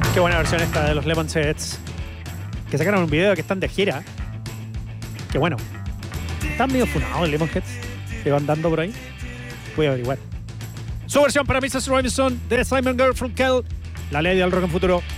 Qué buena versión esta de los Lemonheads. Que sacaron un video que están de gira. Qué bueno. Están medio funados los Lemonheads. Que van dando por ahí. Voy a averiguar. Su versión para Mrs. Robinson de Simon Garfunkel. La ley del rock en futuro.